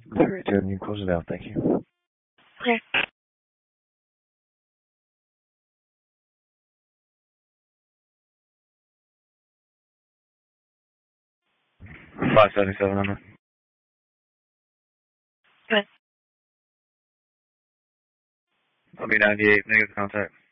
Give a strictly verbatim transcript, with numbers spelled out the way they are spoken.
Very good. You can close it out. Thank you. Okay. five seventy-seven number. Good. I'll be ninety-eight, negative contact.